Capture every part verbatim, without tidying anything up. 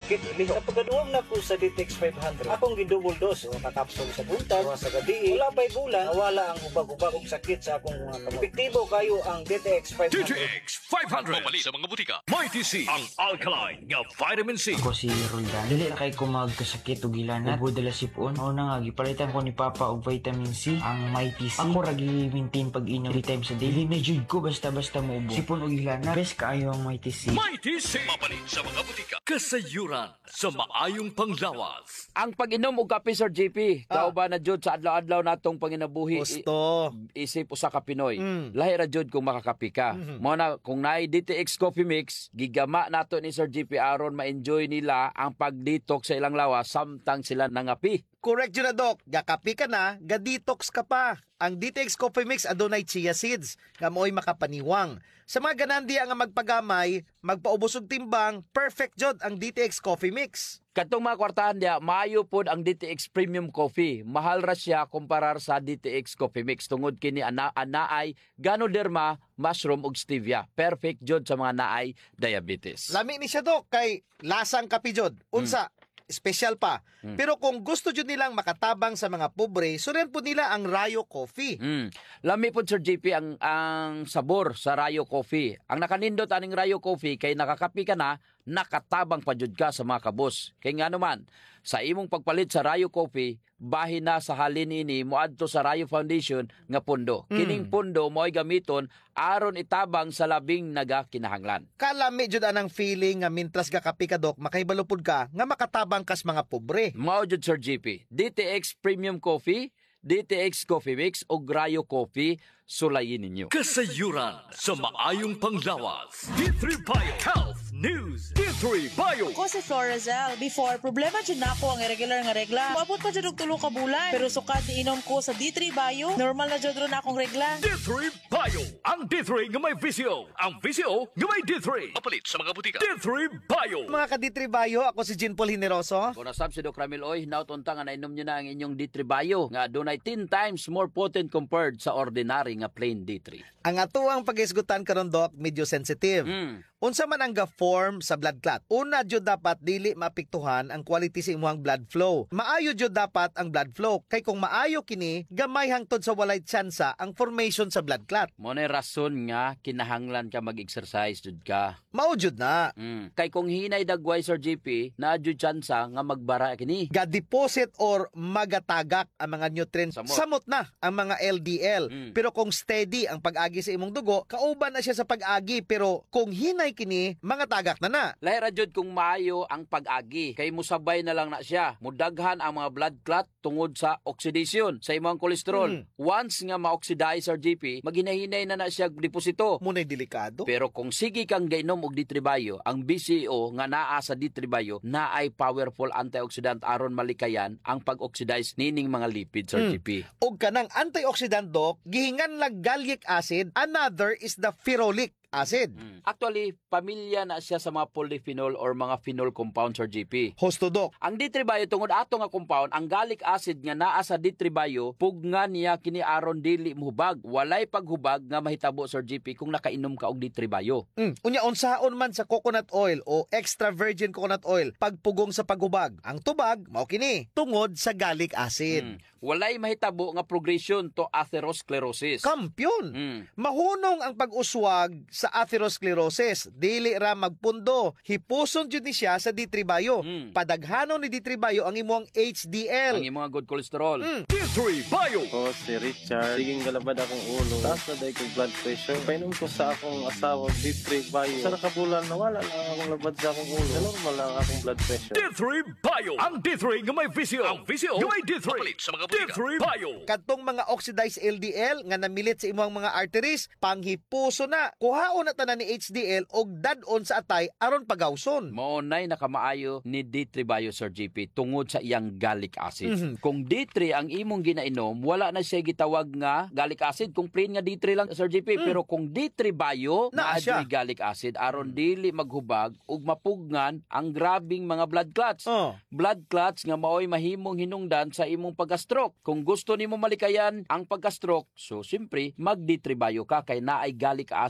sakit liho. Sa pagkaduwag na ko sa D T X five hundred, akong gidouble dose o kakapsol sa buntag o sa gabi. Wala pa'y bulan, nawala ang ubag-ubag og sakit sa akong mga kamot. Epektibo kayo ang D T X five D T hundred. X five hundred. Mapalit sa mga butika. Mighty C. Ang alkaline nga vitamin C. Ako si Roldan. Dili na kay ko magkasakit o gilanat. Ubo dala sipon. Mao na nga gipalitan ko ni Papa og vitamin C, ang Mighty C. Ako ra gi-maintain pag-inom three times a day. Dili na jud ko basta-basta mo ubo. Sipon o gilanat. Best kaayo ang Mighty C. Mighty C. Mapalit sa mga butika. Kasayuran sa maayong panglawas. Ang pag-inom og kape, Sir J P, ah. ba na jud sa adlaw-adlaw natong panginabuhi. Gusto. I- isip usa ka Pinoy. Mm. Lahi ra jud kung makakape ka. Mm-hmm. Mo na kung naay D T X Coffee Mix, gigama nato ni Sir J P aron ma-enjoy nila ang pag-detox sa ilang lawas samtang sila nangapi. Correct yun na, Doc. Gakapi ka na, ga-detox ka pa. Ang D T X Coffee Mix adunay chia seeds, nga mo'y makapaniwang. Sa mga ganandiya nga magpagamay, magpaubos og timbang, perfect jod ang D T X Coffee Mix. Katong mga kwartahan dia, maayo pod ang D T X Premium Coffee. Mahal ra siya kumparar sa D T X Coffee Mix tungod kini ana anaay Ganoderma, mushroom ug stevia. Perfect jod sa mga naay diabetes. Lami ni siya, Doc, kay lasang kapi jod. Unsa, special pa. Mm. Pero kung gusto jud nilang makatabang sa mga pobre, suren po nila ang Rayo Coffee. Mm. Lami po, Sir J P, ang, ang sabor sa Rayo Coffee. Ang nakanindot aning Rayo Coffee, kay nakakapi ka na, nakatabang pa jud ka sa mga kabos. Kay nga naman, sa imong pagpalit sa Rayo Coffee, bahin na sa halin ini, muadto sa Rayo Foundation nga pundo. Mm. Kining pundo mo'y gamiton aron itabang sa labing nagakinahanglan. Kalami jud anang feeling nga mintras gakapi ka, Doc, makaibalupod ka nga makatabang kas mga pobre. Mao jud, Sir J P, D T X Premium Coffee, D T X Coffee Mix o Rayo Coffee, sulayin ninyo. Kasayuran sa maayong panglawas. D three Bio Health News. D three Bio. Ako si Florazel. Before, problema dyan na ako ang irregular nga regla. Mabot pa dyan og tulo ka bulan. Pero sukad ni inom ko sa D three Bio, normal na dyan ron akong regla. D three Bio. Ang D three nga may visyo. Ang visyo nga may D three. Mapalit sa mga butika. D three Bio. Mga ka-Ditribayo, ako si Jean Paul Hineroso. Kung nasab si Doc Ramil, oy, nautunta nga nainom nyo na ang inyong D three Bio nga dunay ten times more potent compared sa ordinary nga plain D three. Ang atuang pag-isgutan karon, Doc, medyo sensitive. Mm. Unsa man ang ga-form sa blood clot? Una jud dapat dili maapektuhan ang quality sa imong blood flow. Maayo jud dapat ang blood flow kay kung maayo kini, gamay hangtod sa walay tsansa ang formation sa blood clot. Mo na rason nga kinahanglan ka mag-exercise jud ka. Mao jud na. Mm. Kay kung hinay dagway, Sir J P, na jud tsansa nga magbara kini. Ga-deposit or magatagak ang mga nutrients. Samot. Samot na ang mga L D L. Mm. Pero kung steady ang pag-agi sa imong dugo, kauban na siya sa pag-agi. Pero kung hinay kini, mga tagak na na. Lahi ra jud kung maayo ang pag-agi. Kay musabay na lang na siya. Mudaghan ang mga blood clot tungod sa oxidation sa imong kolesterol. Mm. Once nga ma-oxidize, Sir J P, maghinay-hinay na na siya deposito. Muna'y delikado. Pero kung sige kang gainom og D three Bio, ang B C O nga naa sa D three Bio na ay powerful antioxidant aron malikayan ang pag-oxidize nining mga lipid, Sir Mm. J P. Og kanang antioxidant, Doc, gihingan lang gallic acid, another is the pherolic acid. Mm. Actually, pamilya na siya sa mga polyphenol or mga phenol compounds, Sir J P. Hosto, Doc. Ang D three Bio tungod ato nga compound, ang gallic acid nga naa sa D three Bio, pugna niya kini aron dili mohubag. Walay paghubag nga mahitabo, Sir J P, kung nakainom ka og D three Bio. Mm. Unya, unsaon man sa coconut oil o extra virgin coconut oil, pagpugong sa paghubag. Ang tubag, mao kini, tungod sa gallic acid. Mm. Walay mahitabo nga progression to atherosclerosis. Kampyon. Mm. Mahunong ang pag-uswag sa atherosclerosis. Dili ra magpundo. Hipuson jud ni siya sa D three Bio. Mm. Padaghanon ni D three Bio ang imong H D L. Ang imong good cholesterol. Mm. D three Bio. Ako si Richard. Siging galabad akong ulo. Taas na dahil kong blood pressure. Painom ko sa akong asawa D three Bio. Sa nakabulan, nawala lang akong labad sa akong ulo. Na normal lang akong blood pressure. D three Bio. Ang D three nga may visyo. Ang visyo nga may D three. Mapalit sa mga butika. D three Bio. Kadtong mga oxidized L D L nga namilit sa imong mga arteries, panghipuso na. Kuhaon na tanan ni H D L og dadon sa atay aron pagawson. Maunay nakamaayo ni D three Bio, Sir J P, tungod sa iyang gallic acid. Mhm. Kung D three ang imong ginainom, wala na siya gitawag nga gallic acid. Kung plain nga D three lang, Sir J P. Mm. Pero kung D three Bio, Naa naa siya. siya gallic acid, aron dili maghubag ug mapugnan ang grabing mga blood clots. Oh. Blood clots nga maoy mahimong hinungdan sa imong pagka-stroke. Kung gusto nimo malikayan ang pagka-stroke, so simpre mag D three Bio ka kay naay gallic acid ang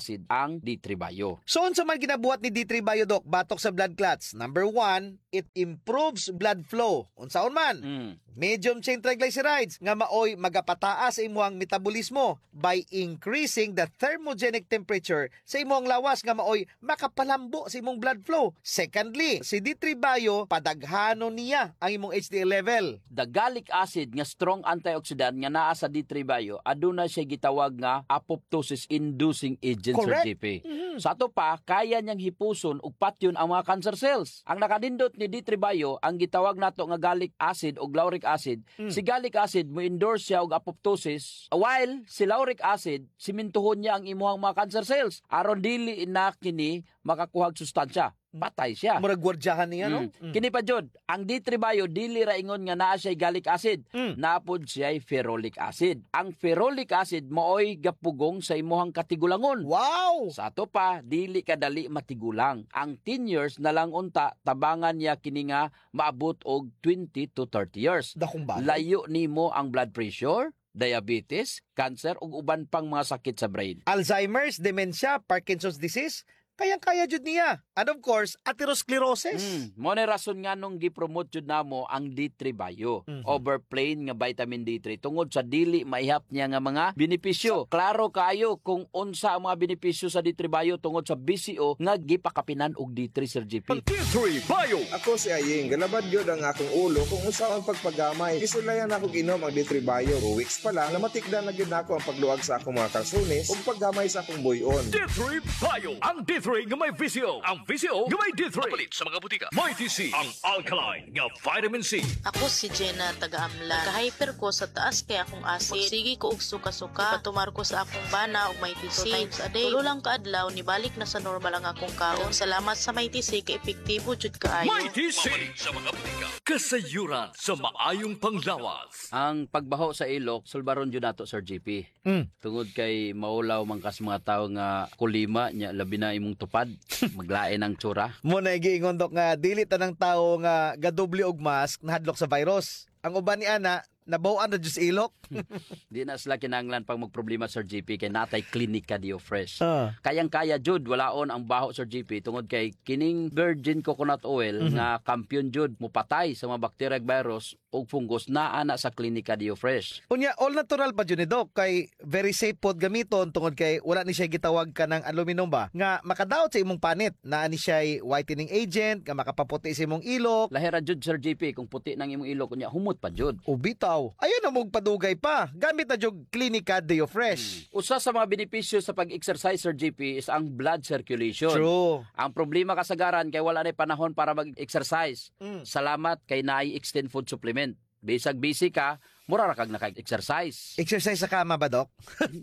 ang D three Bio. So, unsa man ginabuhat ni D three Bio, Doc, batok sa blood clots? Number one, it improves blood flow. Unsaon man? Mm. Medium chain triglycerides nga maoy magapataas sa imuhang metabolismo by increasing the thermogenic temperature sa imuhang lawas nga maoy makapalambo sa imong blood flow. Secondly, si D three Bio padaghanon niya ang imong H D L level. The gallic acid nga strong antioxidant nga naa sa D three Bio aduna siya gitawag nga apoptosis inducing agent, Sir Correct. J P. Sa ato pa, kaya niyang hipuson ug patyon ang mga cancer cells. Ang nakanindot ni D three Bio ang gitawag nato nga gallic acid o lauric acid. Si gallic acid mo endorse siya og apoptosis while si lauric acid simintuhon niya ang imuhang mga cancer cells aron dili na kini makakuhag sustansya. Patay siya. Murag gwardyahan niya, no? Mm. Kini pa jud, ang D three Bio dili ra ingon nga naa siya gallic acid, Mm. napod siya ferrolic acid. Ang ferrolic acid maoy gapugong sa imuhang katigulangon. Wow! Sa ato pa, dili kadali matigulang. Ang ten years na lang unta tabangan niya kini nga maabot og twenty to thirty years. Dakong bagay. Layo nimo ang blood pressure, diabetes, cancer ug uban pang mga sakit sa brain. Alzheimer's, dementia, Parkinson's disease, kayang-kaya jud niya. And of course, atherosclerosis. Mm, mo na rason nga nung gipromote jud namo ang D three Bio Mhm. over plain nga vitamin D three tungod sa dili maihap niya nga mga benepisyo. Klaro kayo kung unsa ang mga benepisyo sa D three Bio tungod sa B C O nga gipakapinan og D three, Sir J P. D three Bio. Ako si Aying, galabad gyud ang akong ulo kung unsa ang pagpagamay. Isulayan ako ginom ang D three Bio. Two weeks pa lang, namatikdan na gyud nako ang pagluwag sa akong mga kalsunis ug paggamay sa akong buyon. D three Bio. Ang D three nga may visio. Ang visio nga may D three. Kapalit sa mga butika. May T C. Ang alkaline nga vitamin C. Ako si Jenna taga-Amlan. Kahyper ko sa taas kay akong acid. Sige ko og suka-suka. Patumar ko sa akong bana og may T C. Two times a day. Tulo lang kaadlaw ni balik na sa normal ang akong kaon. Salamat sa may T C kay epektibo jud kaayo. May T C. Sa mga butika. Kasayuran sa maayong panglawas. Ang pagbaho sa ilok sulbaron jud nato, Sir J P. Mm. Tungod kay maulaw man kas mga tawo nga kulima nya labi na imong tupad, maglain ang tsura. Mo na giingon, Dok, nga dili tanang tawo nga gadoble og mask nahadlok sa virus. Ang uban ni ana nabaw-an na jud sa ilok. Di na sila kinahanglan pag magproblema, Sir J P, kay natay Clinica Dio Fresh. Ah. Kayang-kaya jud walaon ang baho, Sir J P, tungod kay kining virgin coconut oil nga kampiyon jud mupatay sa mga bacteria ug virus ug fungus naa na sa Clinica Dio Fresh. Unya, all natural pa jud ni Doc, kay very safe pod gamiton tungod kay wala ni siya gitawag ka ng aluminum ba nga makadaot sa imong panit. Naa ni siya whitening agent nga makapaputi sa imong ilok. Lahira jud, Sir J P, kung puti nang imong ilok unya humot pa jud. O bitaw, ayan na mong padugay pa. Gamit na jud Clinica Deo Fresh. Usa sa mga benepisyo sa pag-exercise, Sir J P, is ang blood circulation. True. Ang problema kasagaran kay wala na panahon para mag-exercise. Mm. Salamat kay naay extend food supplement. Bisag busy ka, mura ra kag naka-exercise. Exercise sa kama ba, Doc?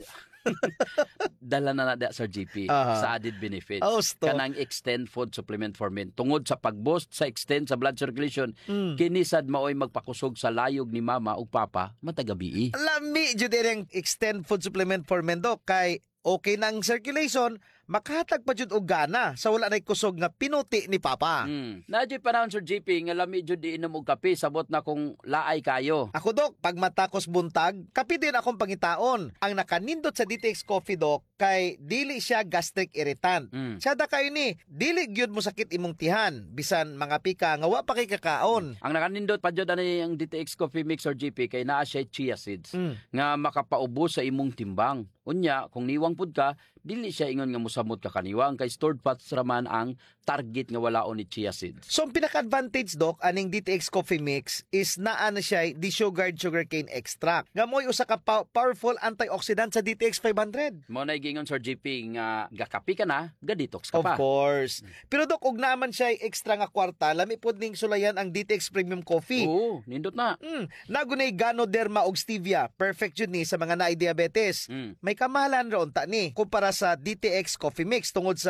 Dala na na da, Sir J P, Aha. sa added benefits. Oh, stop. Kanang extend food supplement for men. Tungod sa pag-boost sa extend sa blood circulation, Mm. kinisad maoy magpakusog sa layog ni mama ug papa matagabi. Lami jud ang extend food supplement for men, Doc, kay okay na ang circulation, makahatag pa jud og gana sa wala nay kusog nga pinuti ni Papa. Mm. Nadyo panahon, Sir J P, nga lami jud di inom og kape, sabot na kung laay kayo. Ako, Doc, pag matakos buntag, kapi din akong pangitaon. Ang nakanindot sa D T X Coffee, Doc, kay dili siya gastric irritant. Mm. Sada kayo ni, dili gyud mo sakit imong tihan, bisan mga pika nga wa pa kay kakaon. Ang nakanindot pa jud ani ang D T X Coffee Mix, Sir J P, kay naa siya chia seeds Mm. nga makapaubos sa imong timbang. Unya, kung niwang pud ka, dili siya ingon nga musamot ka kaniwang kay stored fats raman ang target nga walaon ni chia seeds. So, ang pinaka-advantage, Doc, aning D T X Coffee Mix is naa na siya desugared sugarcane extract. Nga mo'y usa ka pa- powerful antioxidant sa D T X five hundred. Mo na gingon, Sir J P, nga gakapi ka na, ga-detox ka Of pa. course. Pero, Doc, ug naman siya extra nga kwarta, lami pod ning sulayan ang D T X Premium Coffee. Oo, nindot na. Mm, nagunay Ganoderma og stevia. Perfect yun ni sa mga naay diabetes. Mm. May kamahalan ra unta ni kumpara sa D T X Coffee Mix tungod sa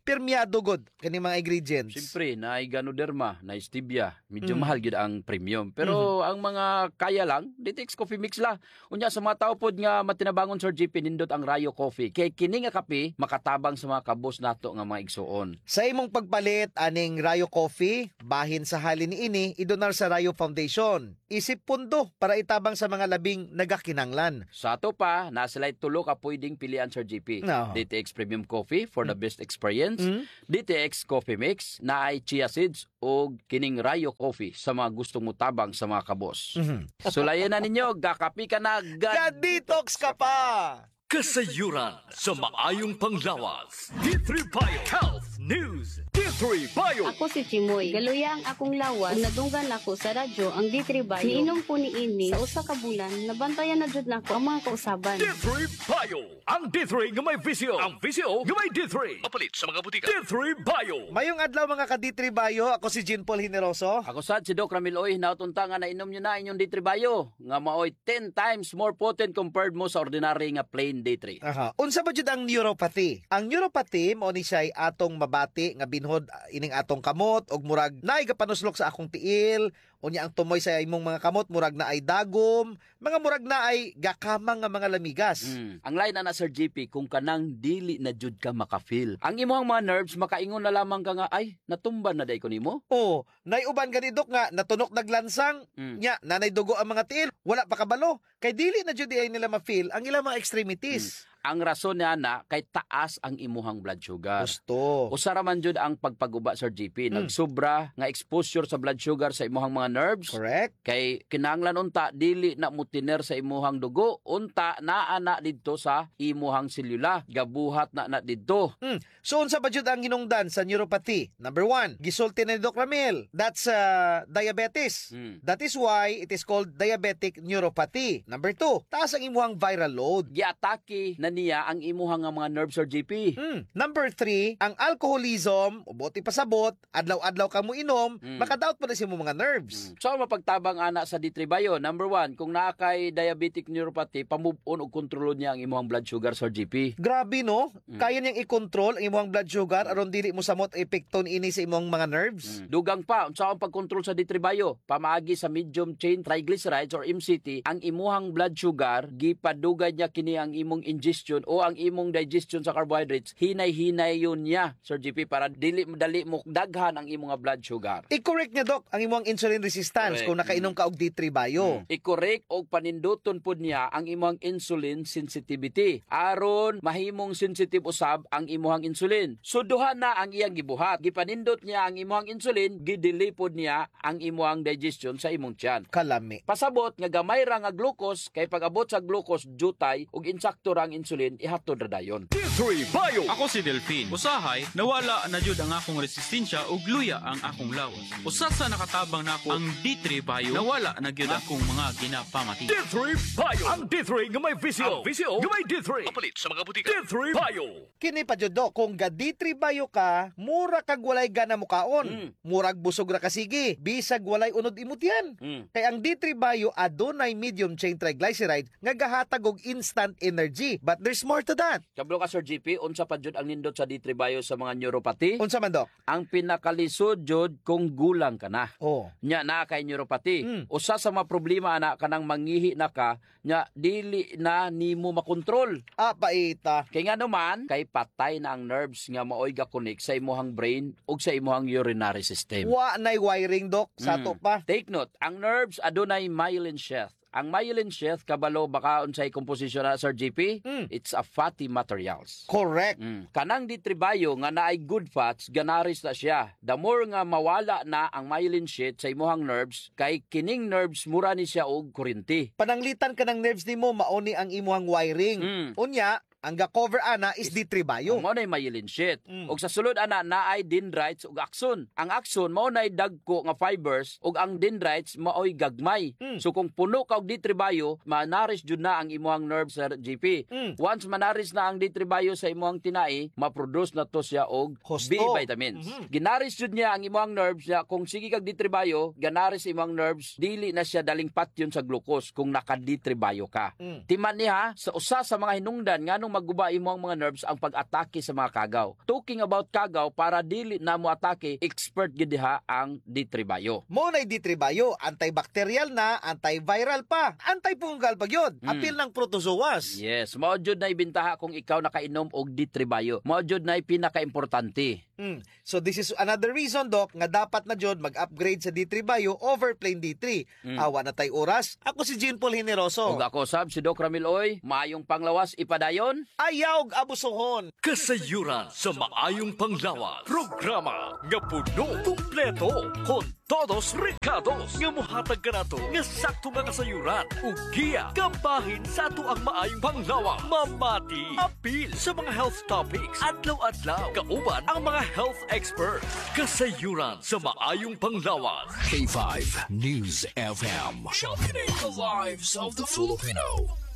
pirmyado god kani mga ingredients. Siyempre, na Ganoderma, na Stevia, medyo Mm. mahal gid ang premium. Pero ang mga kaya lang, D T X Coffee Mix la. Unya sa mga tao pod nga matinabangon Sir J P nindot ang Rayo Coffee. Kay kini nga kape makatabang sa mga kabos nato nga mga igsuon. Sa imong pagpalit aning Rayo Coffee, bahin sa halin ni ini idonar sa Rayo Foundation. Isip pundo para itabang sa mga labing nagakinanglan. Sa ato pa, na sila tulo ka pwedeng pilian Sir J P. No. D T X Premium Coffee for the best experience. Mm. D T X Coffee Mix na ay chia seeds o kining Rayo Coffee sa mga gustong mutabang sa mga kabos. Mhm. Sulayan na ninyo, gakapi ka na, gad Ga-detox ka pa! Kasayuran sa maayong panglawas. D three Bio Health News. D three Bio. Ako si Chimoy. Galuya ang akong lawas. Kung nadunggan ako sa radyo ang D three Bio. Niinom po ni ini sa usa ka bulan. Nabantayan na jud nako ang mga kausaban. D three Bio. Ang D three nga may visyo. Ang visyo nga may D three. Mapalit sa mga butika. D three Bio. Mayong adlaw mga ka-D three Bayo, ako si Jean Paul Hineroso. Ako sad si Doc Ramil Oy, nautunta nga nainom nyo na inyong D three Bio. Nga maoy ten times more potent compared mo sa ordinary nga plain D three. Aha. Unsa ba jud ang neuropathy? Ang neuropathy mao ni siya'y atong mabati nga binhod ah, ining atong kamot og murag naay gapanuslok sa akong tiil, unya ang tumoy sa imong mga kamot murag na ay dagom, mga murag na ay gakamang nga mga lamigas. Mm. Ang line na na Sir J P, kung kanang dili na jud ka makafeel. Ang imong mga nerves makaingon na lamang ka nga ay natumban na day ko nimo. Oh, nay uban gani dok nga natunok naglansang, Mm. nya nanay dugo ang mga tiil, wala pa kabalo. Kay dili na jud ay nila ma-feel ang ilang mga extremities. Ang rason niya na kay taas ang imuhang blood sugar. Gusto. Usara man jud ang pagpaguba Sir J P, Mm. nagsobra nga exposure sa blood sugar sa imuhang mga nerves. Correct? Kay kinahanglan unta dili na mutiner sa imuhang dugo, unta naa na didto sa imuhang selula, gabuhat na na didto. Hmm. So unsa ba jud ang hinungdan sa neuropathy? Number one, gisulti ni Doc Ramil. That's uh, diabetes. Mm. That is why it is called diabetic neuropathy. Number two, taas ang imuhang viral load. Giatake na niya ang imuhang nga mga nerves Sir J P. Hmm. Number three, ang alcoholism, uboti pasabot, adlaw-adlaw ka mo inom, Mm. makadaot pa na siya mo mga nerves. So mapagtabang ana sa D three Bio, number one, kung naa kay diabetic neuropathy, pamove on og kontrolon niya ang imuhang blood sugar Sir J P. Grabe no? Mm. Kaya niyang i-control ang imuhang blood sugar aron dili mo samot epekton ini sa imong mga nerves. Mm. Dugang pa, unsa ang pagkontrol sa D three Bio? Pamaagi sa medium chain triglycerides or M C T, ang imuhang blood sugar gipadugay niya kini ang imong ingestion o ang imong digestion sa carbohydrates, hinay-hinay yun niya Sir J P para dili dali mo daghan ang imong nga blood sugar. I-correct niya dok ang imong insulin resistance Correct. kung nakainom ka og D three Bio. Mm. I-correct og paninduton pud niya ang imong insulin sensitivity aron mahimong sensitive usab ang imong insulin. So duha na ang iyang gibuhat. Gipanindot niya ang imong insulin, gidili pod niya ang imong digestion sa imong tiyan. Kalami. Pasabot nga gamay ra nga glucose kay pag-abot sa glucose jutay ug insakto ra ang insulin ihatod ra dayon. D three Bio. Ako si Delphine. Usahay, nawala na jud ang akong resistensya ug luya ang akong lawas. Usa sa nakatabang nako ang D three Bio, nawala na gyud akong mga ginapamati. D three Bio. Ang D three nga may visyo. Ang visyo nga may D three. Mapalit sa mga butika. D three Bio. Kini pa jud dok, kung ga D three Bio ka, mura kag walay gana mo kaon. Mm. Murag busog ra ka sige, bisag walay unod imot yan. Mm. Kay ang D three Bio adunay medium chain triglyceride nga gahatag og instant energy. But there's more to that. Kablo ka Sir J P, unsa pa jud ang nindot sa D three Bio sa mga neuropathy? Unsa man dok? Ang pinakalisod jud kung gulang ka na. Oh. Nya na kay neuropathy. Mm. Usa sa mga problema ana kanang mangihi na ka, nya dili na nimo makontrol. Ah, paita. Kay nga naman, kay patay na ang nerves nga maoy ga-connect sa imuhang brain ug sa imuhang urinary system. Wa nay wiring dok sa Mm. to pa. Take note, ang nerves adunay myelin sheath. Ang myelin sheath kabalo baka unsay komposisyon na Sir J P? Mm. It's a fatty materials. Correct. Mm. Kanang D three Bio nga naay good fats, ganaris na siya. The more nga mawala na ang myelin sheath sa imuhang nerves, kay kining nerves mura ni siya og kuryente. Pananglitan ka ng nerves nimo mauni ang imuhang wiring. Mm. Unya, ang ga-cover ana is D three Bio. Mao nay myelin sheath. Mm. Og sa sulod ana naay dendrites ug axon. Ang axon mao nay dagko nga fibers ug ang dendrites maoy gagmay. Mm. So kung puno ka og D three Bio, manaris jud na ang imuhang nerve Sir J P. Mm. Once manaris na ang D three Bio sa imuhang tinai, maproduce na to siya og Husto. B vitamins. Mhm. Ginaris jud niya ang imuhang nerves niya kung sige kag D three Bio, ganaris imong nerves, dili na siya daling patyon sa glucose kung naka D three Bio ka. Mm. Timan niya sa usa sa mga hinungdan nganong paano maguba imo ang mga nerves ang pag-atake sa mga kagaw. Talking about kagaw, para dili na mo atake, expert gid diha ang D three Bio. Mo na D three Bio, antibacterial na, antiviral pa, antifungal pa gyud. Mm. Apil ng protozoas. Yes, mao jud na ibintaha kung ikaw nakainom og D three Bio. Mao jud na pinaka-importante. Mm. So this is another reason, Doc, nga dapat na jud mag-upgrade sa D three Bio over plain D three. Mm. Awa na tay oras. Ako si Jean Paul Generoso. Ug ako sab si Doc Ramil Oy, maayong panglawas ipadayon. Ayaw og abusohon. Kasayuran sa maayong panglawas. Programa nga puno, kumpleto, kon todos recados nga mohatag kanato nga sakto nga kasayuran ug giya kabahin sa ato ang maayong panglawas. Mamati apil sa mga health topics adlaw-adlaw kauban ang mga health experts. Kasayuran sa maayong panglawas. K five News F M. Championing the lives of the Filipino.